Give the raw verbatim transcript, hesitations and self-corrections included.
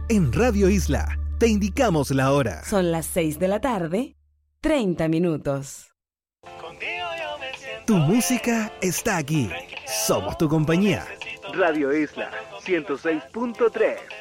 En Radio Isla te indicamos la hora. Son las seis de la tarde, treinta minutos. Tu música está aquí. Somos tu compañía. Radio Isla ciento seis punto tres.